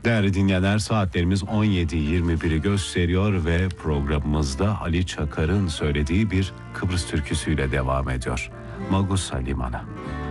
Değerli dinleyenler, saatlerimiz 17.21'i gösteriyor ve programımızda Ali Çakar'ın söylediği bir Kıbrıs türküsüyle devam ediyor. Magusa Limanı.